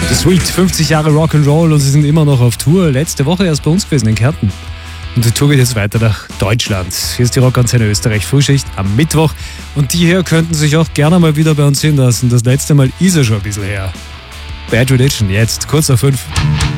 The Sweet, 50 Jahre Rock'n'Roll und sie sind immer noch auf Tour. Letzte Woche erst bei uns gewesen in Kärnten. Und die Tour geht jetzt weiter nach Deutschland. Hier ist die Rockantenne Österreich Frühschicht am Mittwoch. Und die hier könnten sich auch gerne mal wieder bei uns hinlassen. Das letzte Mal ist er schon ein bisschen her. Bad Religion, jetzt kurz nach 5.